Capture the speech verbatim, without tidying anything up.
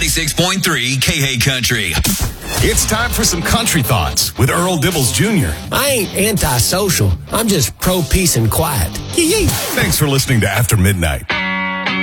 ninety-six point three K H Country. It's time for some country thoughts with Earl Dibbles Junior I ain't antisocial. I'm just pro-peace and quiet. Yee-yee. Thanks for listening to After Midnight.